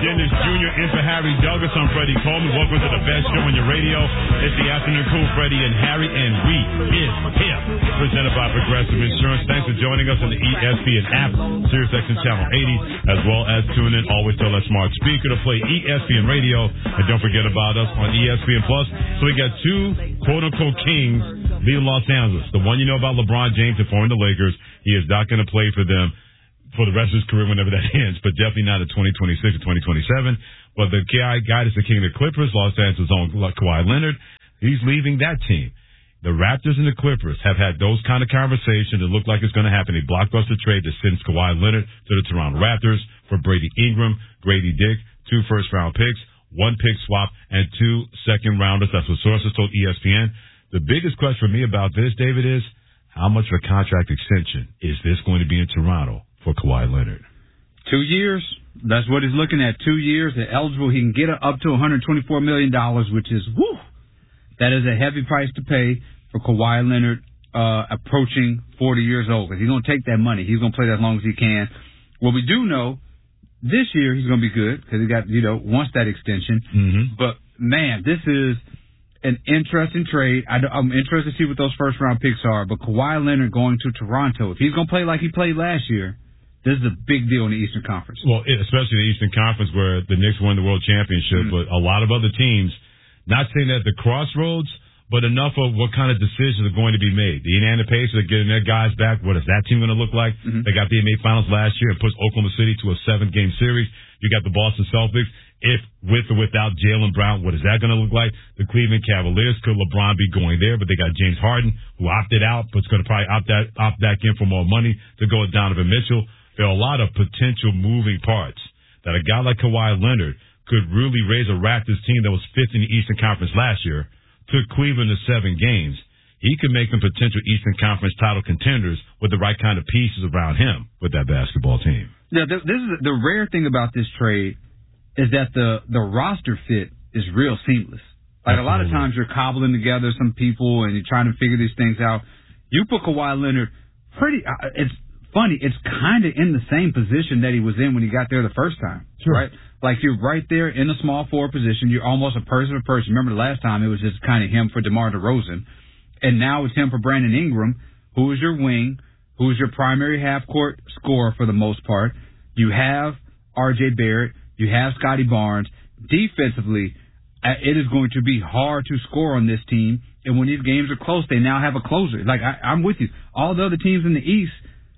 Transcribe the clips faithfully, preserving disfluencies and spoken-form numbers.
Dennis Junior in for Harry Douglas. I'm Freddie Coleman. Welcome to the best show on your radio. It's the Afternoon Cool, Freddie and Harry, and we is here. Presented by Progressive Insurance. Thanks for joining us on the E S P N app, SiriusXM Channel eighty, as well as tune in. Always tell that smart speaker to play E S P N Radio. And don't forget about us on E S P N Plus. So we got two quote-unquote kings leaving Los Angeles. The one you know about, LeBron James, and forming the Lakers. He is not going to play for them for the rest of his career whenever that ends, but definitely not at twenty twenty-six or twenty twenty-seven. But the guy, guy that's the king of the Clippers, Los Angeles' own Kawhi Leonard, he's leaving that team. The Raptors and the Clippers have had those kind of conversations that look like it's going to happen. A blockbuster trade that sends Kawhi Leonard to the Toronto Raptors for Brady Ingram, Grady Dick, two first-round picks, one pick swap, and two second-rounders. That's what sources told E S P N. The biggest question for me about this, David, is how much of a contract extension is this going to be in Toronto for Kawhi Leonard? Two years. That's what he's looking at. Two years. They're eligible. He can get up to one hundred twenty-four million dollars, which is, whoo, that is a heavy price to pay for Kawhi Leonard uh, approaching forty years old. Because he's going to take that money. He's going to play that as long as he can. What we do know, this year he's going to be good because he got, you know, wants that extension. Mm-hmm. But, man, this is an interesting trade. I, I'm interested to see what those first-round picks are. But Kawhi Leonard going to Toronto, if he's going to play like he played last year, this is a big deal in the Eastern Conference. Well, it, especially the Eastern Conference where the Knicks won the World Championship, mm-hmm. but a lot of other teams, not saying that the crossroads, but enough of what kind of decisions are going to be made. The Indiana Pacers are getting their guys back. What is that team going to look like? Mm-hmm. They got the N B A Finals last year and pushed Oklahoma City to a seven-game series. You got the Boston Celtics. If with or without Jaylen Brown, what is that going to look like? The Cleveland Cavaliers, could LeBron be going there? But they got James Harden, who opted out, but is going to probably opt, that, opt back in for more money to go with Donovan Mitchell. There are a lot of potential moving parts that a guy like Kawhi Leonard could really raise a Raptors team that was fifth in the Eastern Conference last year, took Cleveland to seven games. He could make them potential Eastern Conference title contenders with the right kind of pieces around him with that basketball team. Yeah, this is the rare thing about this trade is that the, the roster fit is real seamless. Like, Absolutely. A lot of times you're cobbling together some people and you're trying to figure these things out. You put Kawhi Leonard pretty, uh, it's funny, it's kind of in the same position that he was in when he got there the first time, sure. right? Like, you're right there in the small forward position. You're almost a person to person. Remember the last time it was just kind of him for DeMar DeRozan. And now it's him for Brandon Ingram, who is your wing, who is your primary half-court scorer for the most part. You have R J Barrett. You have Scotty Barnes. Defensively, it is going to be hard to score on this team. And when these games are close, they now have a closer. Like, I, I'm with you. All the other teams in the East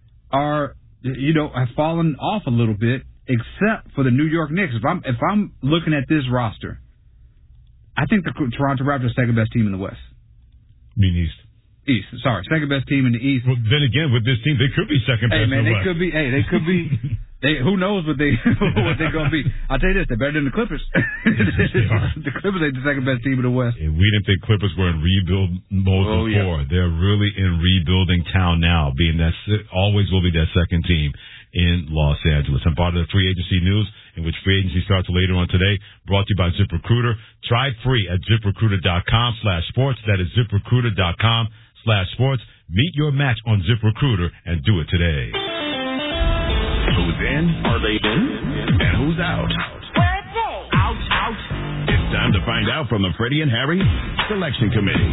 are, you know, have fallen off a little bit, except for the New York Knicks. If I'm, if I'm looking at this roster, I think the Toronto Raptors are the second best team in the West. Mean East. East, sorry, second best team in the East. Well, then again, with this team, they could be second best. Hey man, in the they West. could be. Hey, they could be. They who knows what they what they're gonna be. I'll tell you this: they're better than the Clippers. They are. The Clippers ain't the second best team in the West. And we didn't think Clippers were in rebuild mode oh, before. Yeah. They're really in rebuilding town now, being that always will be that second team in Los Angeles. And part of the free agency news, in which free agency starts later on today, brought to you by ZipRecruiter. Try it free at ZipRecruiter.com slash sports. That is ZipRecruiter.com slash sports. Meet your match on ZipRecruiter and do it today. Who's in? Are they in? And who's out? Where are they? Out, out. It's time to find out from the Freddie and Harry Selection Committee.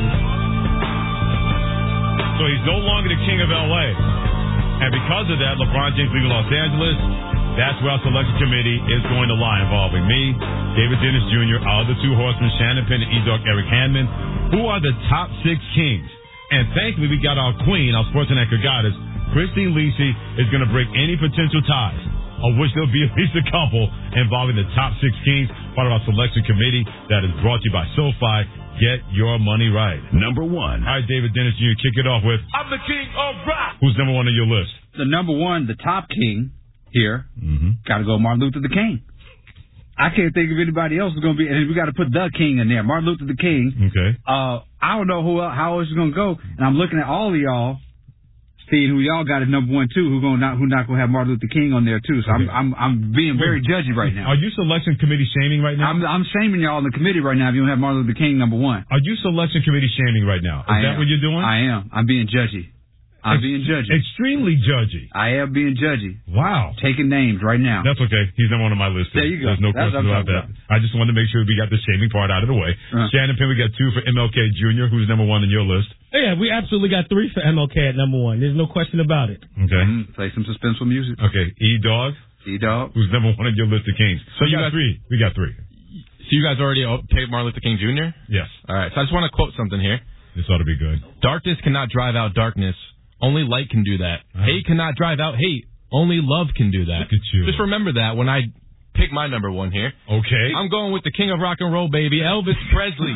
So he's no longer the king of L A. And because of that, LeBron James leaving Los Angeles. That's where our selection committee is going to lie, involving me, David Dennis Junior, our other two horsemen, Shannon Penn and E-Dog Eric Handman, who are the top six kings. And thankfully, we got our queen, our sports anchor goddess, Christine Lisi, is going to break any potential ties, of which there'll be at least a couple, involving the top six kings, part of our selection committee that is brought to you by SoFi. Get your money right. Number one. All right, David Dennis Junior, kick it off with, I'm the king of rock. Who's number one on your list? The number one, the top king here, mm-hmm. got to go Martin Luther the King. I can't think of anybody else who's going to be, and we got to put the king in there, Martin Luther the King. Okay. Uh, I don't know who how else is going to go, and I'm looking at all of y'all, seeing who y'all got at number one too, who going not who not going to have Martin Luther King on there too. So okay. I'm I'm I'm being very judgy right now. Are you selection committee shaming right now? I'm I'm shaming y'all in the committee right now if you don't have Martin Luther King number one. Are you selection committee shaming right now? Is I that am. what you're doing? I am. I'm being judgy. I'm being judgy. Extremely judgy. I am being judgy. Wow. Taking names right now. That's okay. He's number one on my list. There you go. There's no That's question about that. About. I just wanted to make sure we got the shaming part out of the way. Uh-huh. Shannon Penn, we got two for M L K Junior Who's number one on your list? Yeah, we absolutely got three for M L K at number one. There's no question about it. Okay. Mm-hmm. Play some suspenseful music. Okay. E-Dog? E-Dog. Who's number one on your list of Kings? So we you got guys, three. We got three. So you guys already picked Martin Luther King Junior? Yes. All right. So I just want to quote something here. This ought to be good. Darkness cannot drive out darkness. Only light can do that. Uh-huh. Hate cannot drive out hate. Only love can do that. Look at you. Just remember that when I pick my number one here. Okay. I'm going with the king of rock and roll, baby, Elvis Presley.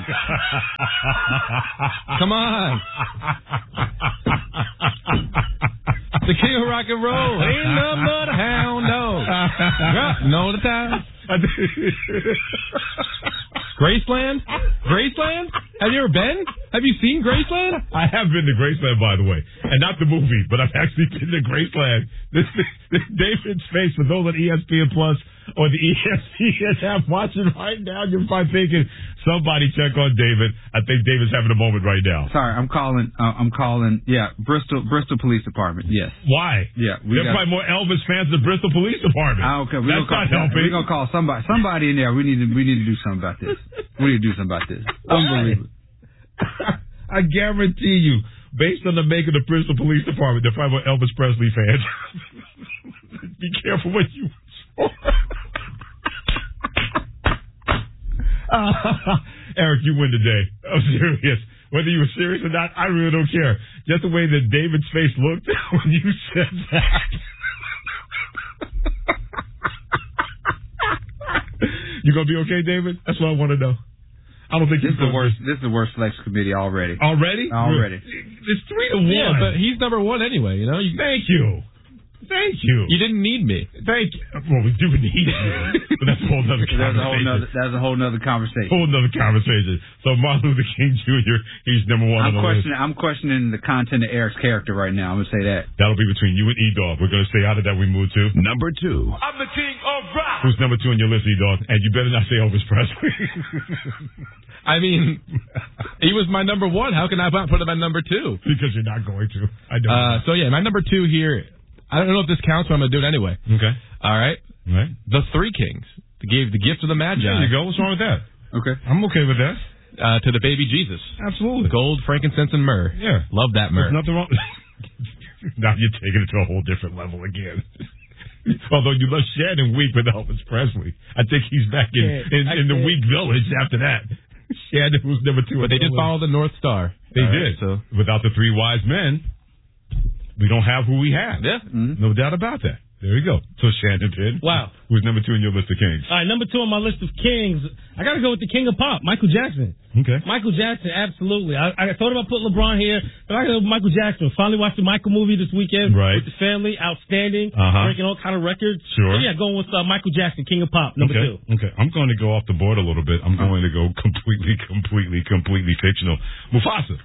Come on. The king of rock and roll. Ain't nothing but a hound dog. Know the time. Graceland? Graceland? Have you ever been? Have you seen Graceland? I have been to Graceland, by the way. And not the movie, but I've actually been to Graceland. This, this, this David's face, for those on E S P N Plus or the E S P N app watching right now, you're probably thinking, somebody check on David. I think David's having a moment right now. Sorry, I'm calling, uh, I'm calling, yeah, Bristol Bristol Police Department, yes. Why? Yeah. We There's probably more Elvis fans than Bristol Police Department. Ah, okay, That's not helping. We're going to call somebody, somebody in there. We need to, we need to do something about this. We need to do something about this. Unbelievable. I guarantee you, based on the make of the Bristol Police Department, they're probably more Elvis Presley fans. Be careful what you uh, Eric, you win today. I'm serious. Whether you were serious or not, I really don't care. Just the way that David's face looked when you said that. You gonna be okay, David? That's what I want to know. I don't think this is the worst. This is the worst selection committee already. Already? Already. It's three to one. Yeah, but he's number one anyway. You know. You, Thank you. Thank you. You didn't need me. Thank you. Well, we do need you, but that's a whole other conversation. That's a whole nother, that's a whole nother conversation. Whole other conversation. So Martin Luther King Junior, he's number one I'm on the questioning, list. I'm questioning the content of Eric's character right now. I'm going to say that. That'll be between you and E-Dog. We're going to say how did that we move to? Number two. I'm the king of rock. Who's number two on your list, E-Dog? And you better not say Elvis Presley. I mean, he was my number one. How can I not put him at number two? Because you're not going to. I don't. Uh, so, yeah, my number two here, I don't know if this counts, but I'm going to do it anyway. Okay. All right. All right. The Three Kings. They gave the gift of the Magi. There you go. What's wrong with that? Okay. I'm okay with that. Uh, to the baby Jesus. Absolutely. Gold, frankincense, and myrrh. Yeah. Love that myrrh. There's nothing wrong. Now you're taking it to a whole different level again. Although you love Shannon Week with Elvis Presley. I think he's back in, in, in the Week Village after that. Shannon was number two. But they did follow the North Star. They All did. Right, so without the three wise men, we don't have who we have. Yeah. Mm-hmm. No doubt about that. There you go. So Shannon Pitt. Wow. Who's number two in your list of kings? All right, number two on my list of kings, I got to go with the king of pop, Michael Jackson. Okay. Michael Jackson, absolutely. I, I thought about putting LeBron here, but I got to go with Michael Jackson. Finally watched the Michael movie this weekend right. with the family. Outstanding. Uh-huh. Breaking all kind of records. Sure. So, yeah, going with uh, Michael Jackson, king of pop, number okay. two. Okay. I'm going to go off the board a little bit. I'm going to go completely, completely, completely fictional. Mufasa.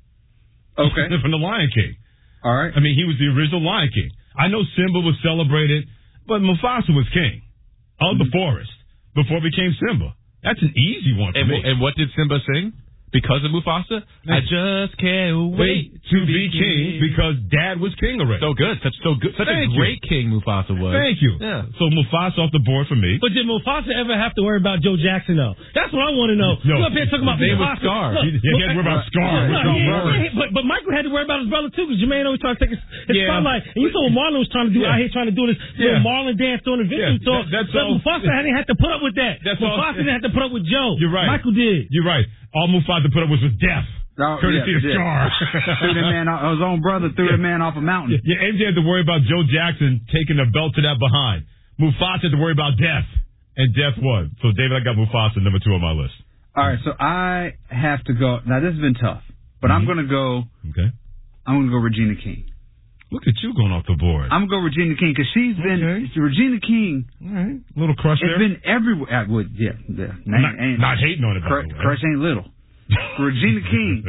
Okay. From the Lion King. All right. I mean, he was the original Lion King. I know Simba was celebrated, but Mufasa was king of the forest before it became Simba. That's an easy one for and, me. And what did Simba sing? Because of Mufasa? I just can't wait to be king, king because Dad was king already. So good. Such so good. Such Thank a great you. king Mufasa was. Thank you. Yeah. So Mufasa off the board for me. But did Mufasa ever have to worry about Joe Jackson, though? That's what I want to know. No. You up here talking about They Mufasa. were Scar. Look, he, he look, had to worry about Scar. Look, Look, he, look, he, but, but Michael had to worry about his brother, too, because Jermaine always trying to take his, his yeah. spotlight. And you saw what Marlon was trying to do yeah. out here trying to do this yeah. little Marlon dance during the victim yeah. talk. That, that's but all. Mufasa didn't have to put up with that. That's Mufasa all. didn't have to put up with Joe. You're right. Michael did. You're right. All Mufasa put up was with death. Oh, courtesy yeah, of yeah. Scar. threw the man off, his own brother threw yeah. the man off a mountain. Yeah, M J had to worry about Joe Jackson taking the belt to that behind. Mufasa had to worry about death, and death won. So, David, I got Mufasa number two on my list. All right, so I have to go. Now, this has been tough, but mm-hmm. I'm going to go. Okay. I'm going to go Regina King. Look at you going off the board. I'm going to go Regina King because she's been okay. Regina King. All right, a little crush it's there. It's been everywhere. I would, yeah, yeah. Not, ain't, not hating on it. Crush, by the way. crush ain't little. Regina King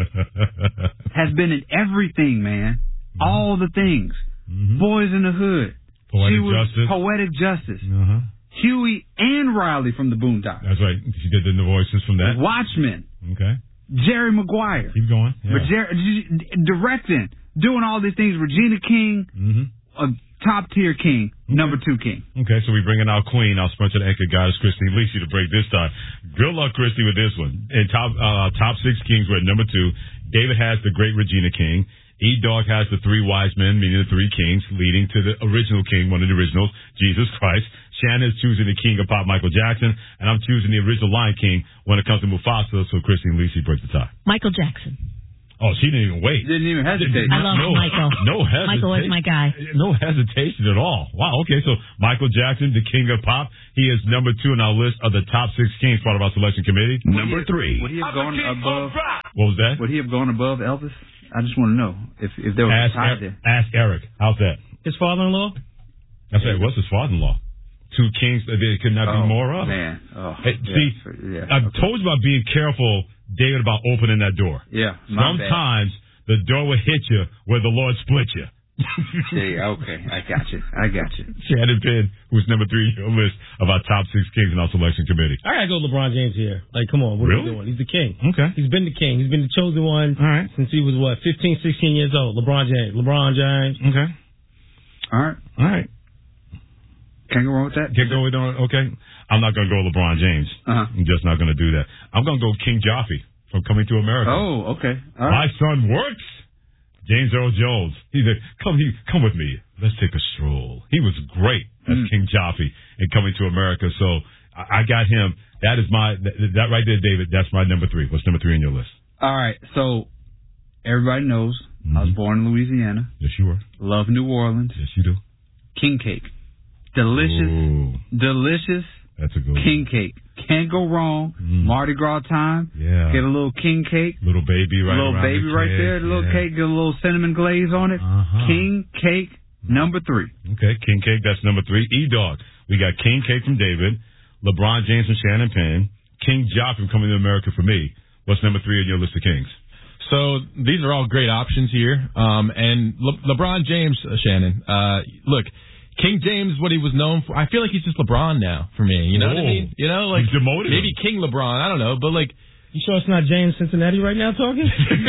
has been in everything, man. Mm-hmm. All the things. Mm-hmm. Boys in the Hood. Poetic she was Justice. Poetic Justice. Uh-huh. Huey and Riley from the Boondocks. That's right. She did the voices from that. Watchmen. Okay. Jerry Maguire. Keep going. Yeah. But Jerry, directing doing all these things. Regina King, Mm-hmm. a top tier king, number two king. Okay, so we're bringing our queen, our Spencer Anchor goddess, Christine Lisi, to break this time. Good luck, Christy, with this one. In top uh, top six kings, we're at number two. David has the great Regina King. E-Dog has the three wise men, meaning the three kings, leading to the original king, one of the originals, Jesus Christ. Shannon is choosing the king of pop, Michael Jackson, and I'm choosing the original Lion King when it comes to Mufasa, so Christine Lisi breaks the tie. Michael Jackson. Oh, she didn't even wait. Didn't even hesitate. I love no, Michael. No hesitation. Michael is my guy. No hesitation at all. Wow, okay, so Michael Jackson, the king of pop, he is number two on our list of the top six kings, part of our selection committee. Number three. Would he have gone above? What was that? Would he have gone above Elvis? I just want to know if if there was Ask, a tie Er- there. ask Eric. How's that? His father-in-law? I said, what's his father-in-law? Two kings, uh, there could not Oh, be more of. man. Oh, Hey, yeah, see, so- yeah, I okay. told you about being careful, David, about opening that door. Yeah, my bad. Sometimes the door will hit you where the Lord split you. Yeah, okay, I got you. I got you. Shannon Penn, who's number three on your list of our top six kings in our selection committee. I gotta go LeBron James here. Like, come on, what Really? are we doing? He's the king. Okay. He's been the king. He's been the chosen one All right. since he was, what, fifteen, sixteen years old. LeBron James. LeBron James. Okay. All right, All right. can't go wrong with that. Get going on. Okay. I'm not going to go LeBron James. Uh-huh. I'm just not going to do that. I'm going to go King Jaffe from Coming to America. Oh, okay. All My right. son works. James Earl Jones. He's like, come, he, come with me. Let's take a stroll. He was great as Mm. King Jaffe in Coming to America. So I, I got him. That is my, that, that right there, David, that's my number three. What's number three on your list? All right. So everybody knows I was Mhm. born in Louisiana. Yes, you were. Love New Orleans. Yes, you do. King cake. Delicious. Ooh, Delicious that's a good one. king cake. Can't go wrong. Mm. Mardi Gras time. Yeah. Get a little king cake. Little baby right little around baby the right cake. there. The little Yeah. cake. Get a little cinnamon glaze on it. Uh-huh. King cake number three. Okay, King Cake, that's number three. E-Dog, we got King Cake from David, LeBron James and Shannon Penn, King Jaffe from Coming to America for me. What's number three on your list of kings? So these are all great options here. Um, and Le- LeBron James, uh, Shannon, uh, look, King James, what he was known for, I feel like he's just LeBron now for me. You know what I Whoa. mean? You know, like He's demoted maybe him. King LeBron. I don't know, but like You sure it's not James Cincinnati right now talking?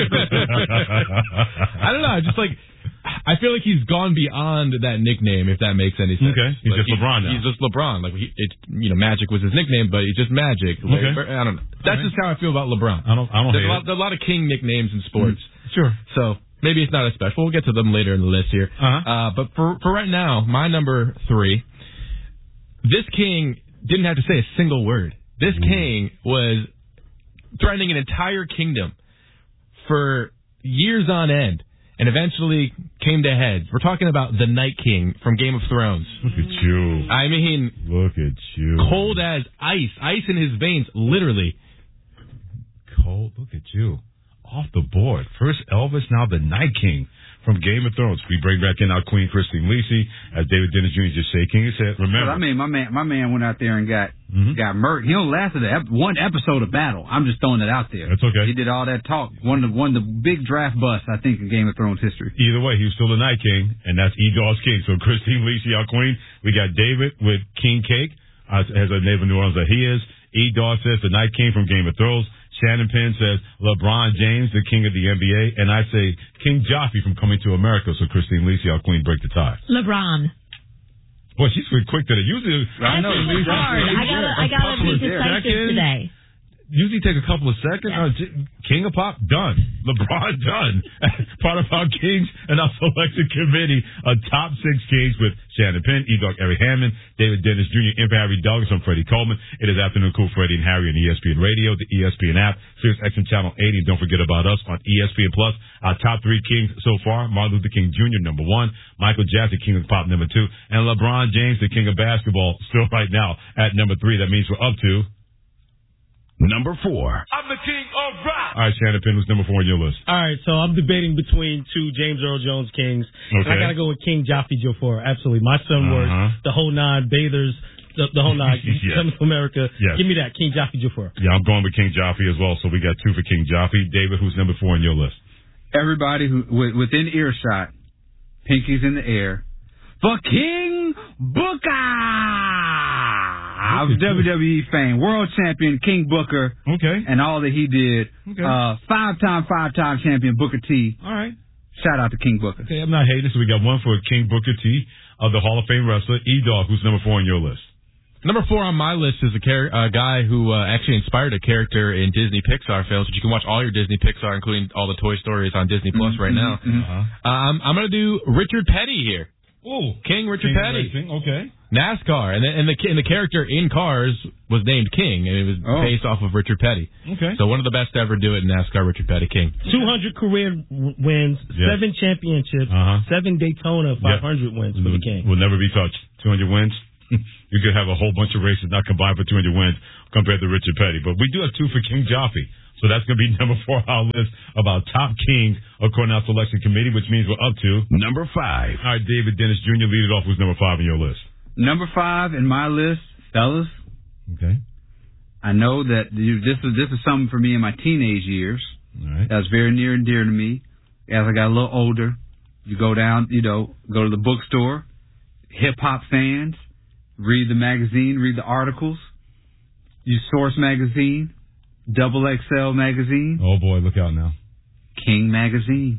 I don't know. I just like I feel like he's gone beyond that nickname, if that makes any sense. Okay, he's Like, just LeBron now. He's just LeBron. Like he, it's you know, Magic was his nickname, but it's just Magic. Like, Okay. I don't know. That's All right. just how I feel about LeBron. I don't, I don't There's hate a lot, it. there are a lot of King nicknames in sports. Sure. So maybe it's not as special. We'll get to them later in the list here. Uh-huh. Uh, but for for right now, my number three, this king didn't have to say a single word. This king was threatening an entire kingdom for years on end, and eventually came to heads. We're talking about the Night King from Game of Thrones. Look at you. I mean, Look at you. cold as ice, ice in his veins, literally. Cold. Look at you. Off the board. First Elvis, now the Night King from Game of Thrones. We bring back in our Queen Christine Lisi, as David Dennis Junior just said. King said, remember. But I mean, my man, my man went out there and got Mhm. got murdered. He only lasted a ep- one episode of battle. I'm just throwing it out there. That's okay. He did all that talk. One of the one of the big draft busts, I think, in Game of Thrones history. Either way, he was still the Night King, and that's E-Dog's King. So Christine Lisi, our queen. We got David with King Cake, uh, as a native New Orleans that he is. E-Dog says the Night King from Game of Thrones. Shannon Penn says LeBron James, the king of the N B A. And I say King Jaffe from Coming to America. So Christine Lisi, our queen, break the tie. LeBron. Boy, she's pretty quick to the Usually, I know. This is hard. I gotta, I gotta be decisive seconds. today. usually take a couple of seconds. Yeah. Uh, J- King of Pop, done. LeBron, done. Part of our Kings and our selection committee, a top six Kings with Shannon Penn, E-Dog, Eric Hammond, David Dennis Junior, Imp Harry Douglas. I'm Freddie Coleman. It is Afternoon Cool Freddie and Harry on E S P N Radio, the E S P N app, Sirius X M Channel eighty. Don't forget about us on E S P N Plus. Our top three Kings so far: Martin Luther King Junior, number one; Michael Jackson, King of Pop, number two; and LeBron James, the King of Basketball, still right now at number three. That means we're up to number four. I'm the king of rock. All right, Shannon Penn, who's number four on your list? All right, so I'm debating between two James Earl Jones Kings. And I Okay. got to go with King Jaffe Joffer. Absolutely. My son Uh-huh. works the whole nine, Bathers, the, the whole nine. Yes. Coming to America. Yes. Give me that, King Jaffe Joffer. Yeah, I'm going with King Jaffe as well. So we got two for King Jaffe. David, who's number four on your list? Everybody who w- within earshot, pinkies in the air, for King Booker of W W E fame, world champion King Booker, Okay. and all that he did. Okay. Uh, five-time, five-time champion Booker T. All right. Shout out to King Booker. Okay, I'm not hating. So we got one for King Booker T of the Hall of Fame wrestler. E-Dog, who's number four on your list? Number four on my list is a char- uh, guy who uh, actually inspired a character in Disney Pixar films, which you can watch all your Disney Pixar, including all the Toy Stories on Disney Plus mm-hmm, right now. Mm-hmm. Uh-huh. Um, I'm going to do Richard Petty here. Oh, King Richard King Petty. Racing. Okay. NASCAR, and the, and the and the character in Cars was named King, and it was oh. based off of Richard Petty. Okay. So one of the best to ever do it in NASCAR, Richard Petty, King. two hundred career w- wins, yes. seven championships, uh-huh. seven Daytona five hundred yep. wins for the King. Will never be touched. two hundred wins. You could have a whole bunch of races not combined for two hundred wins compared to Richard Petty. But we do have two for King Jaffe. So that's going to be number four on our list about top kings according to our selection committee, which means we're up to number five. All right, David Dennis Junior, lead it off. Who's number five on your list? Number five in my list, fellas. Okay. I know that you, this is this is something for me in my teenage years. All right. That's very near and dear to me. As I got a little older, you go down, you know, go to the bookstore, hip hop fans, read the magazine, read the articles. You Source magazine, Double X L magazine. Oh boy, look out now. King magazine.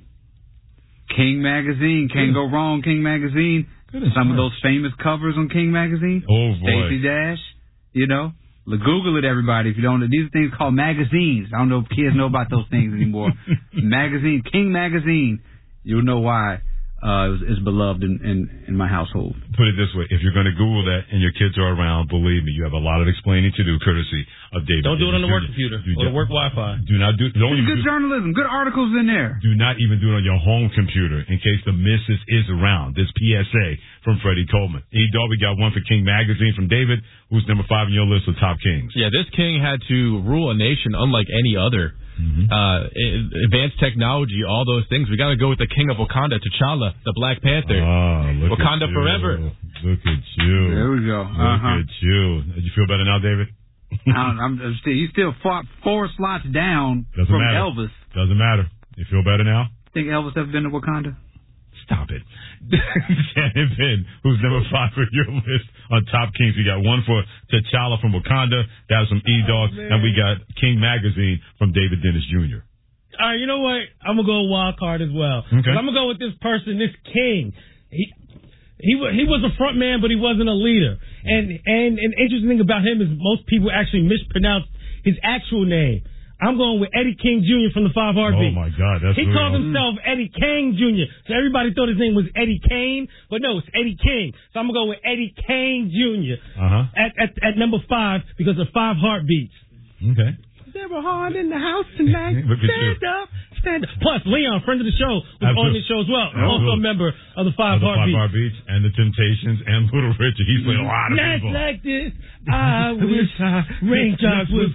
King magazine. Can't go wrong, King magazine. Goodness Some of Christ. those famous covers on King magazine. Oh boy. Stacey Dash, you know. Google it, everybody, if you don't know. These are things called magazines. I don't know if kids know about those things anymore. Magazine, King magazine. You'll know why uh, it was, it's beloved in, in, in my household. Put it this way. If you're going to Google that and your kids are around, believe me, you have a lot of explaining to do courtesy of David. Don't do it on the work Junior computer or the work Wi-Fi. Do not do don't even Good do, journalism, good articles in there. do not even do it on your home computer in case the missus is around. This P S A from Freddie Coleman. E-Dog, we got one for King Magazine from David, who's number five on your list of top kings. Yeah, this king had to rule a nation unlike any other. Mm-hmm. Uh, advanced technology, all those things. We got to go with the king of Wakanda, T'Challa, the Black Panther. Oh, look Wakanda at you. forever. Look at you. There we go. Look Uh-huh. at you. Did you feel better now, David? I'm, I'm, I'm still, he's still fought four slots down Doesn't from matter. Elvis. Doesn't matter. You feel better now? Think Elvis ever been to Wakanda? Stop it. Shannon Penn, who's number five for your list on Top Kings. We got one for T'Challa from Wakanda. That was from E-Dog. Oh, and we got King Magazine from David Dennis Junior All right, you know what? I'm gonna go wild card as well. Okay. I'm gonna go with this person, this king. He he wa- he was a front man, but he wasn't a leader. And and an interesting thing about him is most people actually mispronounce his actual name. I'm going with Eddie King Junior from the Five Oh, Heartbeats. my God. That's He really called awesome. himself Eddie Kane Junior So everybody thought his name was Eddie Kane, but no, it's Eddie King. So I'm going to go with Eddie Kane Junior Uh-huh. at, at at number five because of Five Heartbeats. Okay. There were hard in the house tonight. Look at Stand you. up, stand up. Plus, Leon, friend of the show, was Absolutely. on this show as well. Absolutely. Also a member of the Five Of the Five Heartbeats. Heartbeats and the Temptations and Little Richard. He's played a lot of Nights people. like this, I wish raindrops would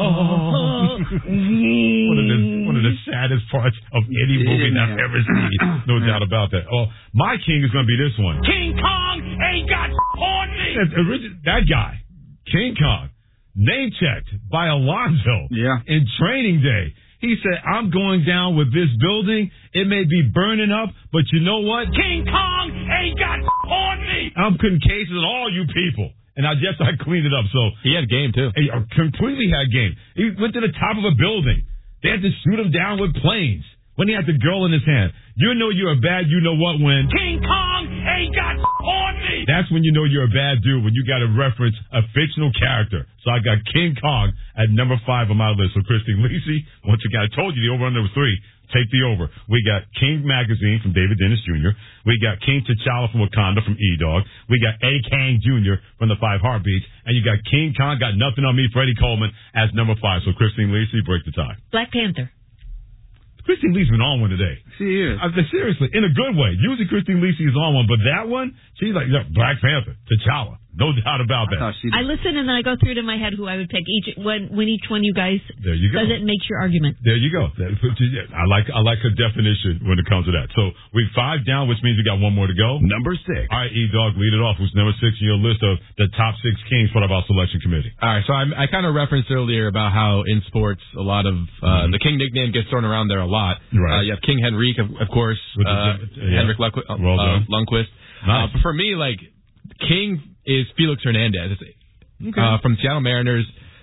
fall. One of the one of the saddest parts of any movie Yeah. I've ever seen. No doubt about that. Oh, my king is going to be this one. King Kong ain't got on me. That, origi- that guy, King Kong, name checked by Alonzo Yeah. in Training Day. He said, I'm going down with this building. It may be burning up, but you know what? King Kong ain't got on me. I'm putting cases on all you people. And I guess I cleaned it up. So He had game, too. he completely had game. He went to the top of a building. They had to shoot him down with planes when he had the girl in his hand. You know you're a bad you know what when. King Kong ain't got on me. That's when you know you're a bad dude, when you got to reference a fictional character. So I got King Kong at number five on my list. So Christine Lisi, once again, I told you the over under was three. Take the over. We got King Magazine from David Dennis Junior We got King T'Challa from Wakanda from E-Dog. We got A. Kang Junior from the Five Heartbeats. And you got King Kong, got nothing on me, Freddie Coleman, as number five. So Christine Lisi, break the tie. Black Panther. Christine Lisi's been on one today. She is. I mean, seriously, in a good way. Usually Christine Lisi is on one, but that one, she's like, yeah, Black Panther, T'Challa. No doubt about that. I thought she I listen and then I go through it in my head who I would pick each when when each one you guys There you go. says it makes your argument. There you go. That- I like I like her definition when it comes to that. So we five down, which means we got one more to go. Number six. All right, E-Dog, lead it off. Who's number six in your list of the top six kings for our selection committee? All right, so I, I kind of referenced earlier about how in sports a lot of uh, the King nickname gets thrown around there a lot. Right. Uh, you have King Henrique, of, of course, With the- uh, yeah. Henrik Lundqvist. Uh, Well done. Lundqvist. Nice. Uh, but for me, like King is Felix Hernandez uh, from Seattle Mariners.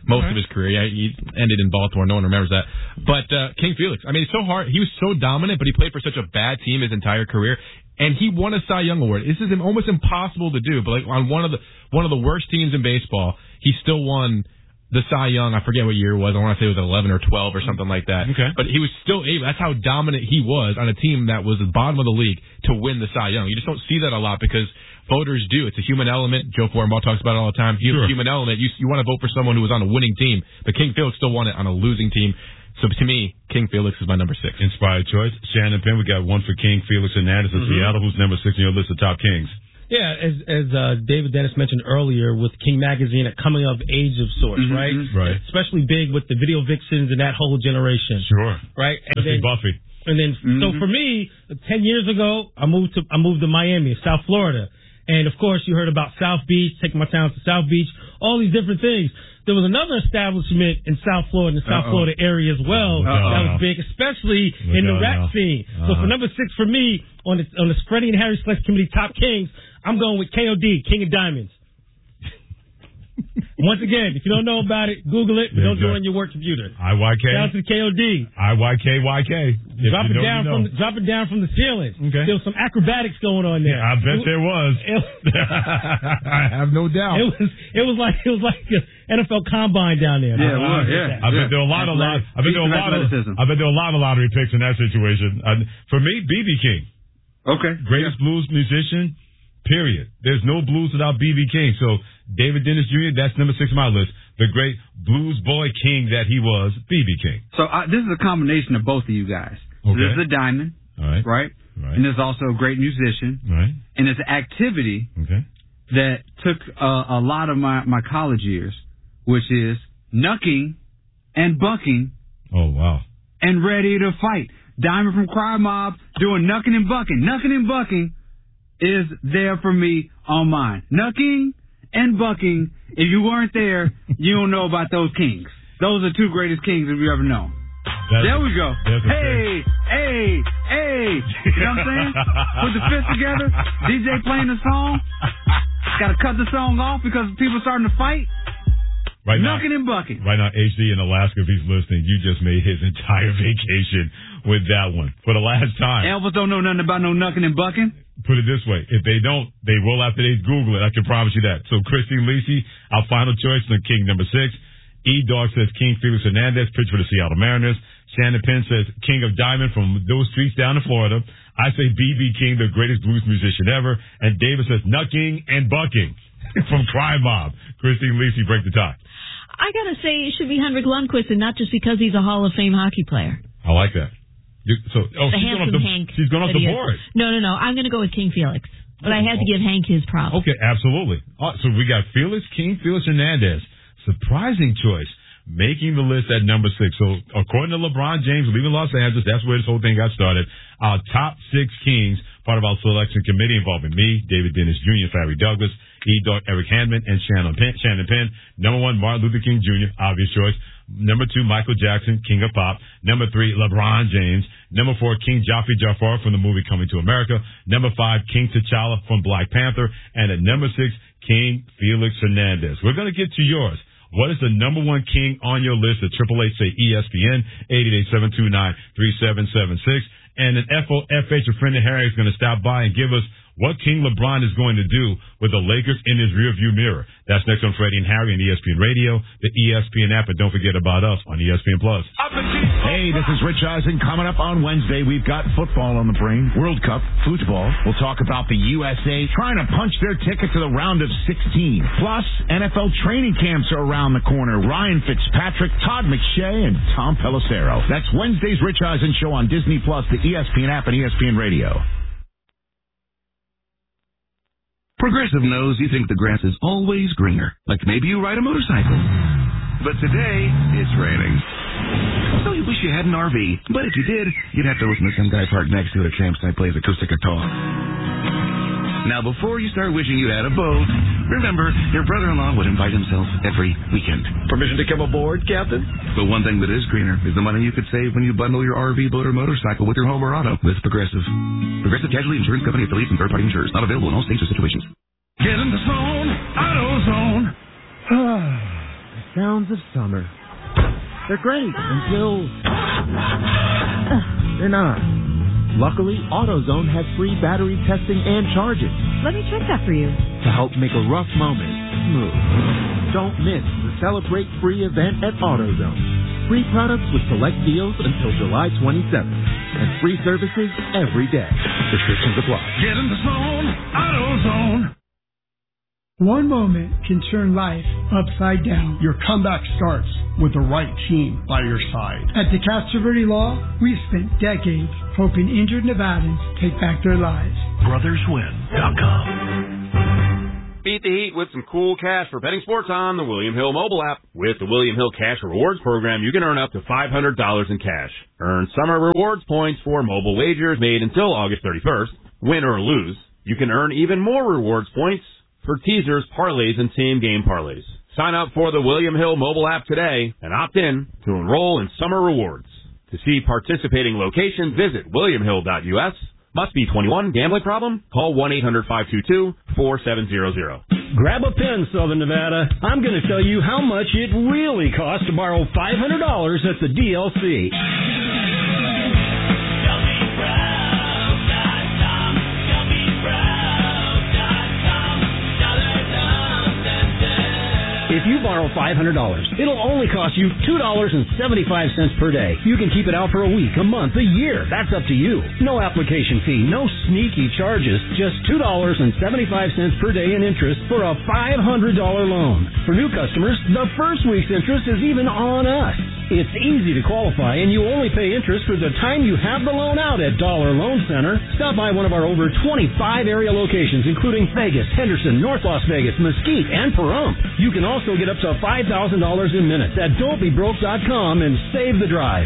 most right. of his career. Yeah, he ended in Baltimore. No one remembers that. But uh, King Felix, I mean, it's so hard. He was so dominant, but he played for such a bad team his entire career, and he won a Cy Young award. This is almost impossible to do. But like on one of the one of the worst teams in baseball, he still won the Cy Young. I forget what year it was. I want to say it was eleven or twelve or something like that. Okay. But he was still able. That's how dominant he was on a team that was the bottom of the league to win the Cy Young. You just don't see that a lot because voters do. It's a human element. Joe Fortenbaugh talks about it all the time. It's Sure. a human element. You you want to vote for someone who was on a winning team, but King Felix still won it on a losing team. So to me, King Felix is my number six. Inspired choice. Shannon Penn, we got one for King Felix Hernandez in mm-hmm. Seattle. Who's number six on your list of top kings? Yeah, as as uh, David Dennis mentioned earlier, with King Magazine, a coming of age of sorts, mm-hmm. right? Right. Especially big with the video vixens and that whole generation. Sure. Right. And Especially then, Buffy. And then, mm-hmm. so for me, ten years ago, I moved to I moved to Miami, South Florida, and of course, you heard about South Beach, taking my town to South Beach, all these different things. There was another establishment in South Florida, in the South Uh-oh. Florida area as well, Uh-oh. that was big, especially Look in the rap now. scene. Uh-huh. So for number six for me, on the, on the Freddie and Harry Select Committee Top Kings, I'm going with K O D, King of Diamonds. Once again, if you don't know about it, Google it, but yeah, don't do it on your work computer. I Y K. Shout out to the K O D. I Y K Y K. Drop it down from the, drop it down from the ceiling. Okay. There was some acrobatics going on there. Yeah, I bet it, there was. It, I have no doubt. It was it was like it was like an N F L combine down there. Yeah, well, yeah. I bet there were a lot of lot. I bet there were a lot of. I bet there were a lot of lottery picks in that situation. Uh, for me, B B King. Okay. Greatest yeah. blues musician. Period. There's no blues without B B King. So David Dennis Junior, that's number six on my list. The great blues boy king that he was, B B King. So uh, this is a combination of both of you guys. Okay. This is a diamond, all right, right? Right. And there's also a great musician, right? And it's an activity okay. that took uh, a lot of my, my college years, which is knucking and bucking. Oh wow! And ready to fight. Diamond from Cry Mob doing knucking and bucking. Knucking and bucking is there for me on mine. Knucking and bucking. If you weren't there, you don't know about those kings. Those are two greatest kings that we ever known. That's there we go. Hey, hey, hey. You know what I'm saying? Put the fists together. D J playing the song. Got to cut the song off because people starting to fight. Right now, Knucking and bucking. Right now, H D in Alaska, if he's listening, you just made his entire vacation with that one for the last time. Elvis don't know nothing about no knucking and bucking. Put it this way. If they don't, they will after they Google it. I can promise you that. So Christine Lisi, our final choice for King number six. E-Dog says King Felix Hernandez, pitch for the Seattle Mariners. Shannon Penn says King of Diamond from those streets down in Florida. I say B B King, the greatest blues musician ever. And David says knucking and bucking from Cry Mob. Christine Lisi, break the tie. I gotta say it should be Henrik Lundqvist, and not just because he's a Hall of Fame hockey player. I like that. You, so, oh, the she's going off the, Hank she's going off the board. No, no, no. I'm going to go with King Felix. But I had to give Hank his props. Okay, absolutely. Uh, so we got Felix, King Felix Hernandez. Surprising choice. Making the list at number six. So according to LeBron James, leaving Los Angeles, that's where this whole thing got started. Our top six kings, part of our selection committee involving me, David Dennis Junior, Farry Douglas, E-Dog, Eric Handman, and Shannon Penn. Shannon Penn. Number one, Martin Luther King Junior, obvious choice. Number two, Michael Jackson, King of Pop. Number three, LeBron James. Number four, King Jafi Jafar from the movie Coming to America. Number five, King T'Challa from Black Panther. And at number six, King Felix Hernandez. We're going to get to yours. What is the number one king on your list at Triple H say E S P N, eight eight eight, seven two nine, three seven seven six. And an F O F H, a friend of Harry, is going to stop by and give us what King LeBron is going to do with the Lakers in his rearview mirror. That's next on Freddie and Harry on E S P N Radio, the E S P N app, and don't forget about us on E S P N Plus. Hey, this is Rich Eisen. Coming up on Wednesday, we've got football on the brain, World Cup, football. We'll talk about the U S A trying to punch their ticket to the round of sixteen. Plus, N F L training camps are around the corner. Ryan Fitzpatrick, Todd McShay, and Tom Pelissero. That's Wednesday's Rich Eisen Show on Disney Plus, the E S P N app, and E S P N Radio. Progressive knows you think the grass is always greener, like maybe you ride a motorcycle. But today, it's raining. So you wish you had an R V, but if you did, you'd have to listen to some guy parked next to it at Campsite plays acoustic guitar. Now, before you start wishing you had a boat, remember, your brother-in-law would invite himself every weekend. Permission to come aboard, Captain? But one thing that is greener is the money you could save when you bundle your R V, boat, or motorcycle with your home or auto with Progressive. Progressive Casualty Insurance Company affiliates and third-party insurers. Not available in all states or situations. Get in the zone, AutoZone. sounds of summer. They're great until they're not. Luckily, AutoZone has free battery testing and charging. Let me check that for you. To help make a rough moment smooth. Don't miss the Celebrate Free event at AutoZone. Free products with select deals until July twenty-seventh. And free services every day. Restrictions apply. Get in the zone, AutoZone. One moment can turn life upside down. Your comeback starts with the right team by your side. At the Castroverde Law, we've spent decades helping injured Nevadans take back their lives. brothers win dot com. Beat the heat with some cool cash for betting sports on the William Hill mobile app. With the William Hill Cash Rewards program, you can earn up to five hundred dollars in cash. Earn summer rewards points for mobile wagers made until August thirty-first. Win or lose, you can earn even more rewards points for teasers, parlays, and same-game parlays. Sign up for the William Hill mobile app today and opt in to enroll in summer rewards. To see participating locations, visit william hill dot u s. Must be twenty-one. Gambling problem? Call one eight hundred five two two four seven zero zero. Grab a pen, Southern Nevada. I'm going to tell you how much it really costs to borrow five hundred dollars at the D L C. If you borrow five hundred dollars, it'll only cost you two dollars and seventy-five cents per day. You can keep it out for a week, a month, a year. That's up to you. No application fee, no sneaky charges. Just two dollars and seventy-five cents per day in interest for a five hundred dollars loan. For new customers, the first week's interest is even on us. It's easy to qualify, and you only pay interest for the time you have the loan out at Dollar Loan Center. Stop by one of our over twenty-five area locations, including Vegas, Henderson, North Las Vegas, Mesquite, and Pahrump. You can also get up to five thousand dollars in minutes at don't be broke dot com and save the drive.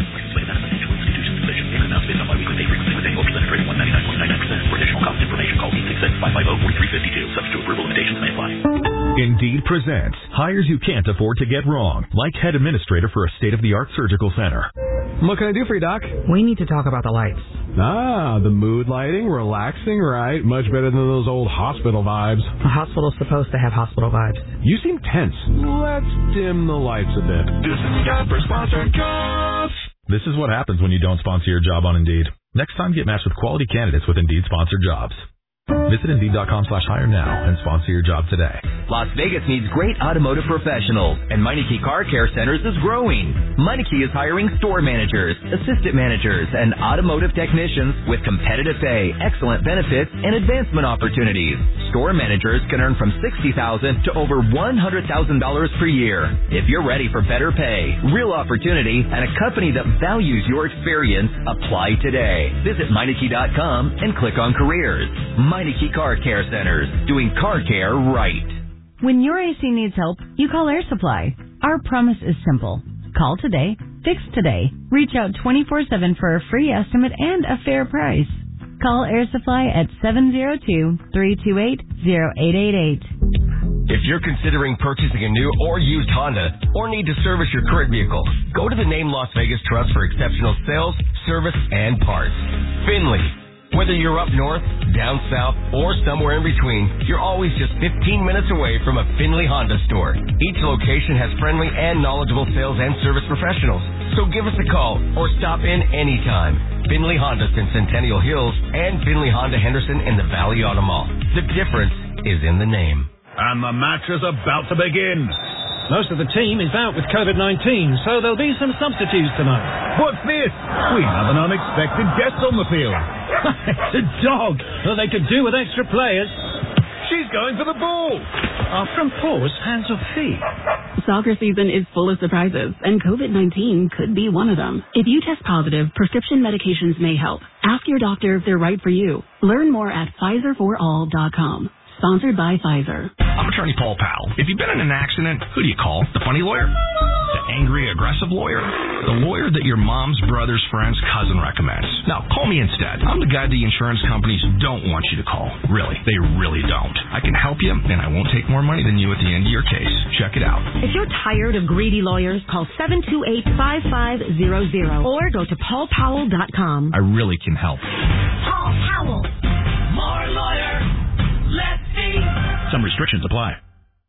Indeed presents hires you can't afford to get wrong, like head administrator for a state-of-the-art surgical center. What can I do for you, Doc? We need to talk about the lights. Ah, the mood lighting, relaxing, right? Much better than those old hospital vibes. A hospital's supposed to have hospital vibes. You seem tense. Let's dim the lights a bit. This is Scott for Sponsored Jobs. This is what happens when you don't sponsor your job on Indeed. Next time, get matched with quality candidates with Indeed sponsored jobs. Visit Indeed.com slash hire now and sponsor your job today. Las Vegas needs great automotive professionals, and Meineke Car Care Centers is growing. Meineke is hiring store managers, assistant managers, and automotive technicians with competitive pay, excellent benefits, and advancement opportunities. Store managers can earn from sixty thousand dollars to over one hundred thousand dollars per year. If you're ready for better pay, real opportunity, and a company that values your experience, apply today. Visit Meineke dot com and click on careers. Meineke Car Care Centers, doing car care right. When your A C needs help, you call Air Supply. Our promise is simple. Call today, fix today. Reach out twenty-four seven for a free estimate and a fair price. Call Air Supply at seven zero two, three two eight, zero eight eight eight. If you're considering purchasing a new or used Honda or need to service your current vehicle, go to the name Las Vegas Trust for exceptional sales, service, and parts. Finley. Whether you're up north, down south, or somewhere in between, you're always just fifteen minutes away from a Finley Honda store. Each location has friendly and knowledgeable sales and service professionals. So give us a call or stop in anytime. Finley Honda in Centennial Hills and Finley Honda Henderson in the Valley Auto Mall. The difference is in the name. And the match is about to begin. Most of the team is out with COVID nineteen, so there'll be some substitutes tonight. What's this? We have an unexpected guest on the field. It's a dog. Well, they could do with extra players. She's going for the ball. Are from paws, hands, or feet? Soccer season is full of surprises, and COVID nineteen could be one of them. If you test positive, prescription medications may help. Ask your doctor if they're right for you. Learn more at Pfizer for all dot com. Sponsored by Pfizer. I'm attorney Paul Powell. If you've been in an accident, who do you call? The funny lawyer? The angry, aggressive lawyer? The lawyer that your mom's brother's friend's cousin recommends. Now, call me instead. I'm the guy the insurance companies don't want you to call. Really, they really don't. I can help you, and I won't take more money than you at the end of your case. Check it out. If you're tired of greedy lawyers, call seven two eight, five five zero zero or go to paul powell dot com. I really can help. Paul Powell. More lawyer. Let's see. Some restrictions apply.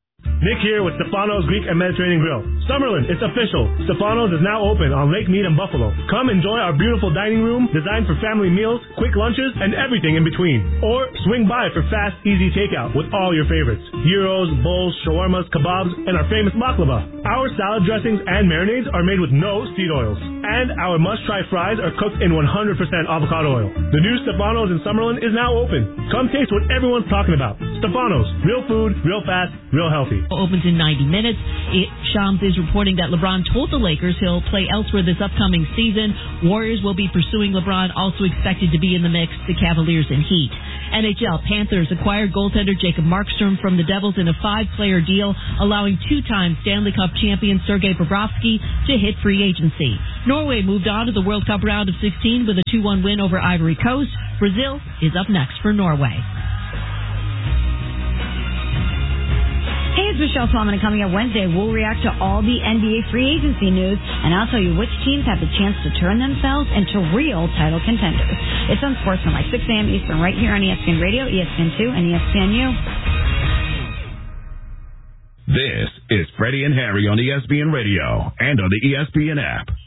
Nick here with Stefano's Greek and Mediterranean Grill. Summerlin, it's official. Stefano's is now open on Lake Mead in Buffalo. Come enjoy our beautiful dining room designed for family meals, quick lunches, and everything in between. Or swing by for fast, easy takeout with all your favorites. Gyros, bowls, shawarmas, kebabs, and our famous baklava. Our salad dressings and marinades are made with no seed oils. And our must-try fries are cooked in one hundred percent avocado oil. The new Stefano's in Summerlin is now open. Come taste what everyone's talking about. Stefano's. Real food, real fast, real healthy. Opens in ninety minutes. It, Shams is reporting that LeBron told the Lakers he'll play elsewhere this upcoming season. Warriors will be pursuing LeBron, also expected to be in the mix, the Cavaliers and Heat. N H L Panthers acquired goaltender Jacob Markstrom from the Devils in a five-player deal, allowing two-time Stanley Cup champion Sergei Bobrovsky to hit free agency. Norway moved on to the World Cup round of sixteen with a two one win over Ivory Coast. Brazil is up next for Norway. Hey, it's Michelle Solomon, and coming up Wednesday, we'll react to all the N B A free agency news, and I'll tell you which teams have the chance to turn themselves into real title contenders. It's on Sportsmanlike, six a.m. Eastern, right here on E S P N Radio, E S P N two, and E S P N U. This is Freddie and Harry on E S P N Radio and on the E S P N app.